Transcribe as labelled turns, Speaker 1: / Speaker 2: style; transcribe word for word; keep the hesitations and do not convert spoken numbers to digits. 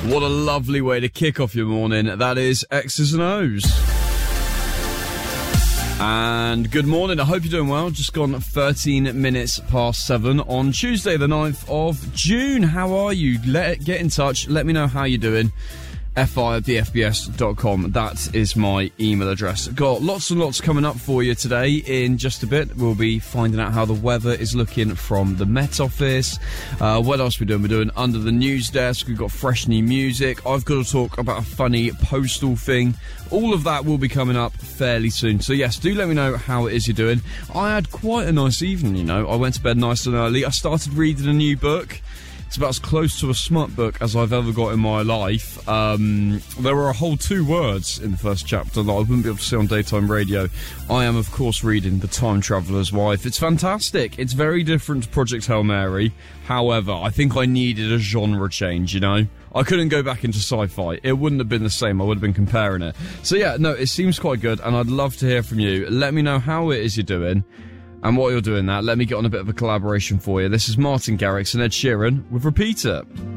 Speaker 1: What a lovely way to kick off your morning. That is X's and O's. And good morning, I hope you're doing well. Just gone thirteen minutes past seven on Tuesday the ninth of June. How are you? Let Get in touch, let me know how you're doing. F I at b f b s dot com. That is my email address. Got lots and lots coming up for you today. In just a bit, we'll be finding out how the weather is looking from the Met Office. Uh, what else are we doing? We're doing Under the News Desk. We've got fresh new music. I've got to talk about a funny postal thing. All of that will be coming up fairly soon. So yes, do let me know how it is you're doing. I had quite a nice evening, you know. I went to bed nice and early. I started reading a new book. It's about as close to a smut book as I've ever got in my life. Um, there were a whole two words in the first chapter that I wouldn't be able to see on daytime radio. I am, of course, reading The Time Traveller's Wife. It's fantastic. It's very different to Project Hail Mary. However, I think I needed a genre change, you know? I couldn't go back into sci-fi. It wouldn't have been the same. I would have been comparing it. So yeah, no, it seems quite good, and I'd love to hear from you. Let me know how it is you're doing. And while you're doing that, let me get on a bit of a collaboration for you. This is Martin Garrix and Ed Sheeran with Repeat It.